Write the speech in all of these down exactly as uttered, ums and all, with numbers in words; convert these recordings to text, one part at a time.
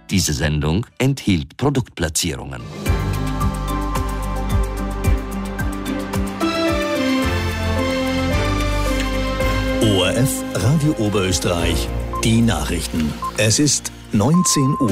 Diese Sendung enthielt Produktplatzierungen. O R F Radio Oberösterreich, die Nachrichten. Es ist neunzehn Uhr.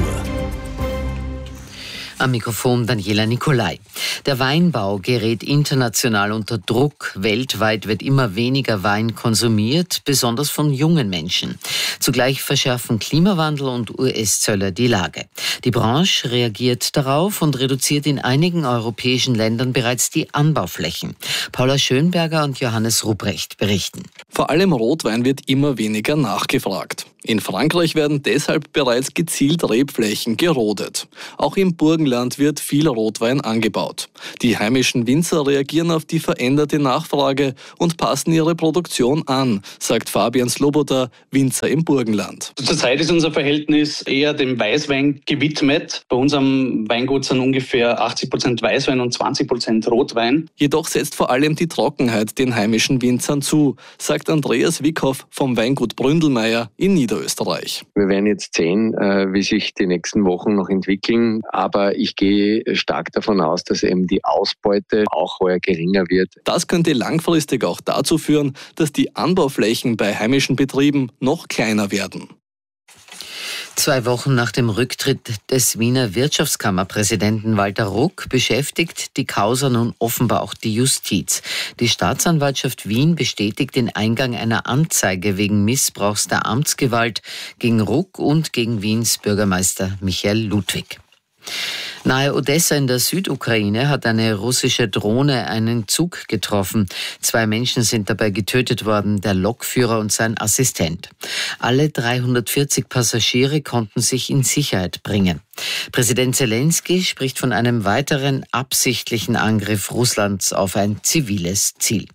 Am Mikrofon Daniela Nicolai. Der Weinbau gerät international unter Druck. Weltweit wird immer weniger Wein konsumiert, besonders von jungen Menschen. Zugleich verschärfen Klimawandel und U S-Zölle die Lage. Die Branche reagiert darauf und reduziert in einigen europäischen Ländern bereits die Anbauflächen. Paula Schönberger und Johannes Ruprecht berichten. Vor allem Rotwein wird immer weniger nachgefragt. In Frankreich werden deshalb bereits gezielt Rebflächen gerodet. Auch im Burgenland wird viel Rotwein angebaut. Die heimischen Winzer reagieren auf die veränderte Nachfrage und passen ihre Produktion an, sagt Fabian Sloboda, Winzer im Burgenland. Zurzeit ist unser Verhältnis eher dem Weißwein gewidmet. Bei unserem Weingut sind ungefähr achtzig Prozent Weißwein und zwanzig Prozent Rotwein. Jedoch setzt vor allem die Trockenheit den heimischen Winzern zu, sagt Andreas Wickhoff vom Weingut Bründelmeier in Niederösterreich. Wir werden jetzt sehen, wie sich die nächsten Wochen noch entwickeln, aber ich gehe stark davon aus, dass eben die Ausbeute auch heuer geringer wird. Das könnte langfristig auch dazu führen, dass die Anbauflächen bei heimischen Betrieben noch kleiner werden. Zwei Wochen nach dem Rücktritt des Wiener Wirtschaftskammerpräsidenten Walter Ruck beschäftigt die Causa nun offenbar auch die Justiz. Die Staatsanwaltschaft Wien bestätigt den Eingang einer Anzeige wegen Missbrauchs der Amtsgewalt gegen Ruck und gegen Wiens Bürgermeister Michael Ludwig. Nahe Odessa in der Südukraine hat eine russische Drohne einen Zug getroffen. Zwei Menschen sind dabei getötet worden, der Lokführer und sein Assistent. Alle dreihundertvierzig Passagiere konnten sich in Sicherheit bringen. Präsident Zelensky spricht von einem weiteren absichtlichen Angriff Russlands auf ein ziviles Ziel.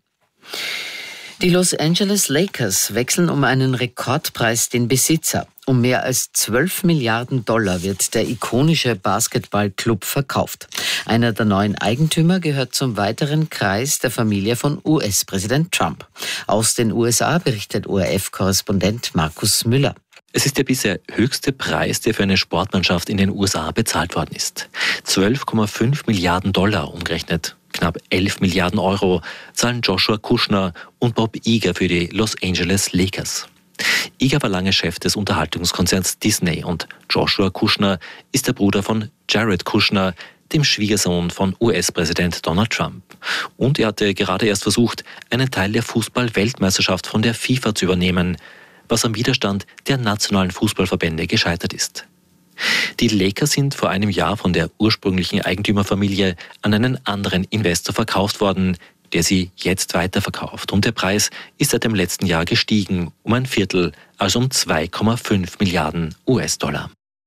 Die Los Angeles Lakers wechseln um einen Rekordpreis den Besitzer. Um mehr als zwölf Milliarden Dollar wird der ikonische Basketballclub verkauft. Einer der neuen Eigentümer gehört zum weiteren Kreis der Familie von U S-Präsident Trump. Aus den U S A berichtet O R F-Korrespondent Markus Müller. Es ist der bisher höchste Preis, der für eine Sportmannschaft in den U S A bezahlt worden ist. zwölf Komma fünf Milliarden Dollar, umgerechnet knapp elf Milliarden Euro, zahlen Joshua Kushner und Bob Iger für die Los Angeles Lakers. Iger war lange Chef des Unterhaltungskonzerns Disney und Joshua Kushner ist der Bruder von Jared Kushner, dem Schwiegersohn von U S-Präsident Donald Trump. Und er hatte gerade erst versucht, einen Teil der Fußball-Weltmeisterschaft von der FIFA zu übernehmen, was am Widerstand der nationalen Fußballverbände gescheitert ist. Die Lakers sind vor einem Jahr von der ursprünglichen Eigentümerfamilie an einen anderen Investor verkauft worden, der sie jetzt weiterverkauft. Und der Preis ist seit dem letzten Jahr gestiegen, um ein Viertel, also um zwei Komma fünf Milliarden U S-Dollar.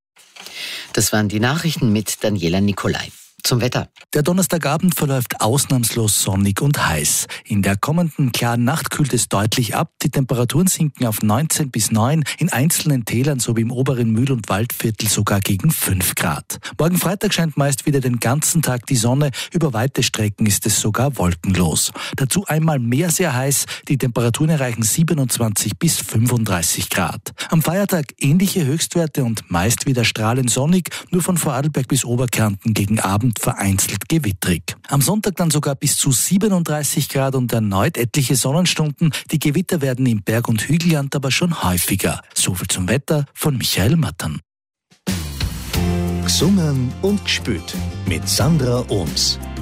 Das waren die Nachrichten mit Daniela Nicolai. Zum Wetter. Der Donnerstagabend verläuft ausnahmslos sonnig und heiß. In der kommenden klaren Nacht kühlt es deutlich ab. Die Temperaturen sinken auf neunzehn bis neun, in einzelnen Tälern sowie im oberen Mühl- und Waldviertel sogar gegen fünf Grad. Morgen Freitag scheint meist wieder den ganzen Tag die Sonne. Über weite Strecken ist es sogar wolkenlos. Dazu einmal mehr sehr heiß. Die Temperaturen erreichen siebenundzwanzig bis fünfunddreißig Grad. Am Feiertag ähnliche Höchstwerte und meist wieder strahlend sonnig. Nur von Vorarlberg bis Oberkärnten gegen Abend vereinzelt gewittrig. Am Sonntag dann sogar bis zu siebenunddreißig Grad und erneut etliche Sonnenstunden. Die Gewitter werden im Berg- und Hügelland aber schon häufiger. Soviel zum Wetter von Michael Mattern. Gesungen und gespült mit Sandra Ohms.